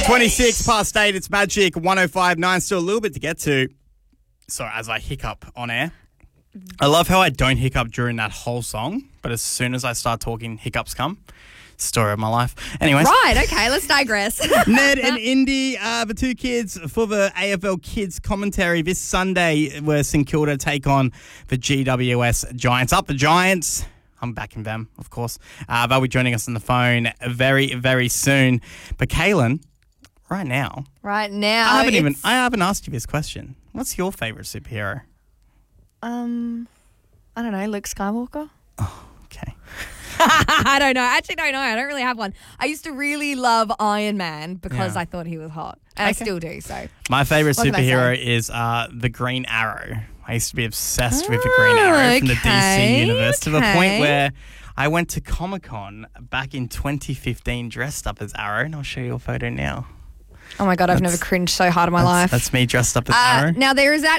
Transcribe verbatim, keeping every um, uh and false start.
twenty-six past eight, it's Magic one oh five point nine. Still a little bit to get to. Sorry, as I hiccup on air. I love how I don't hiccup during that whole song, but as soon as I start talking, hiccups come. Story of my life. Anyways. Right, okay, let's digress. Ned and Indy, uh, the two kids for the A F L Kids commentary this Sunday, where St Kilda take on the G W S Giants. Up the Giants. I'm backing them, of course. Uh, they'll be joining us on the phone very, very soon. But Kaylin, right now. Right now. I haven't even I haven't asked you this question. What's your favourite superhero? Um, I don't know, Luke Skywalker. Oh, okay. I don't know. I actually don't know. I don't really have one. I used to really love Iron Man because Yeah. I thought he was hot. And Okay. I still do, so. My favourite What can I superhero say? is uh, the Green Arrow. I used to be obsessed with the Green Arrow from the D C okay, universe to the okay. point where I went to Comic-Con back in twenty fifteen dressed up as Arrow, and I'll show you a photo now. Oh my God, I've That's- never cringed so hard in my That's, life. that's me dressed up as Uh, Arrow. now, there is